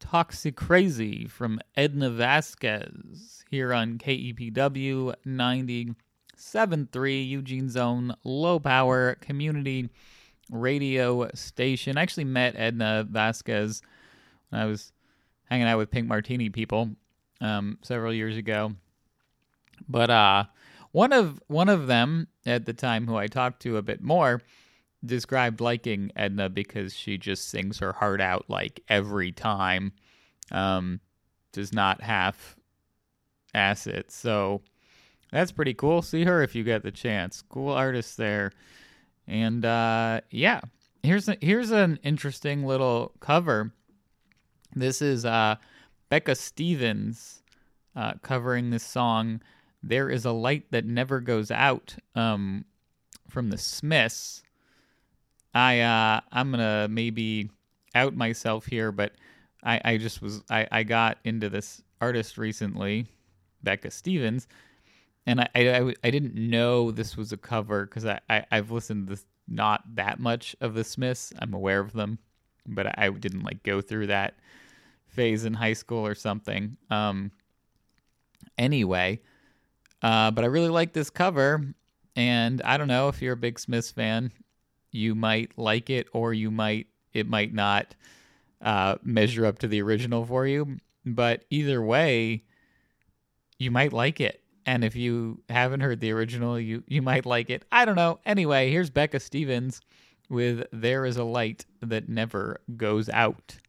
Toxic Crazy from Edna Vasquez here on KEPW 97.3, Eugene's own low power community radio station. I actually met Edna Vasquez when I was hanging out with Pink Martini people several years ago. But one of them at the time who I talked to a bit more described liking Edna because she just sings her heart out like every time. Does not half ass it. So that's pretty cool. See her if you get the chance. Cool artist there. And yeah, here's an interesting little cover. This is Becca Stevens covering this song, "There Is a Light That Never Goes Out," from the Smiths. I'm gonna maybe out myself here, but I got into this artist recently, Becca Stevens, and I didn't know this was a cover because I've listened to this, not that much of the Smiths. I'm aware of them, but I didn't like go through that phase in high school or something. Anyway, but I really like this cover, and I don't know if you're a big Smiths fan. You might like it, or it might not measure up to the original for you. But either way, you might like it. And if you haven't heard the original, you might like it. I don't know. Anyway, here's Becca Stevens with "There Is a Light That Never Goes Out."